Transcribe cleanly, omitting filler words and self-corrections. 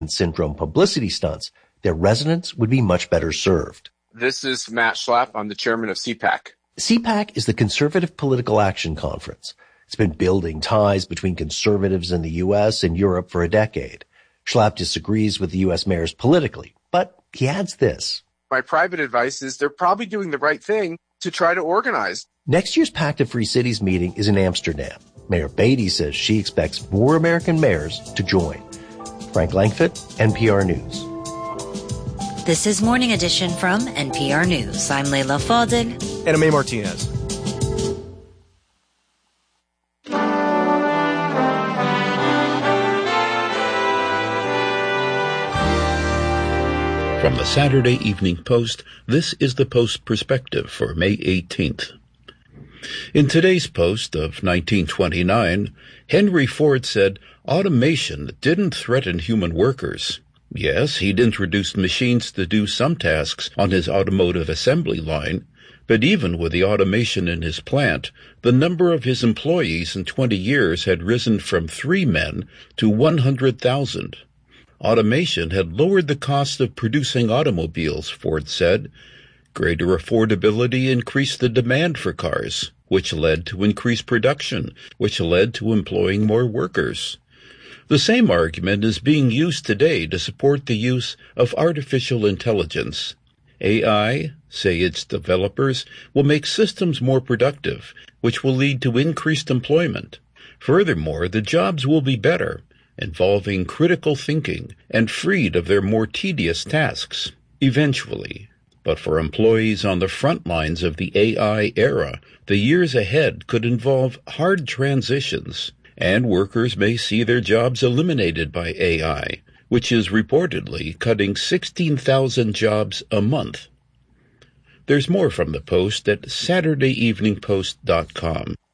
syndrome publicity stunts, their residents would be much better served. This is Matt Schlapp. I'm the chairman of CPAC. CPAC is the Conservative Political Action Conference. It's been building ties between conservatives in the U.S. and Europe for a decade. Schlapp disagrees with the U.S. mayors politically, but he adds this. My private advice is they're probably doing the right thing to try to organize. Next year's Pact of Free Cities meeting is in Amsterdam. Mayor Beatty says she expects more American mayors to join. Frank Langfitt, NPR News. This is Morning Edition from NPR News. I'm Leila Fadel. And I'm A. Martinez. From the Saturday Evening Post, this is the Post Perspective for May 18th. In today's Post of 1929, Henry Ford said automation didn't threaten human workers. Yes, he'd introduced machines to do some tasks on his automotive assembly line, but even with the automation in his plant, the number of his employees in 20 years had risen from 3 men to 100,000. Automation had lowered the cost of producing automobiles, Ford said. Greater affordability increased the demand for cars, which led to increased production, which led to employing more workers. The same argument is being used today to support the use of artificial intelligence. AI, say its developers, will make systems more productive, which will lead to increased employment. Furthermore, the jobs will be better, involving critical thinking and freed of their more tedious tasks, eventually. But for employees on the front lines of the AI era, the years ahead could involve hard transitions, and workers may see their jobs eliminated by AI, which is reportedly cutting 16,000 jobs a month. There's more from the Post at SaturdayEveningPost.com.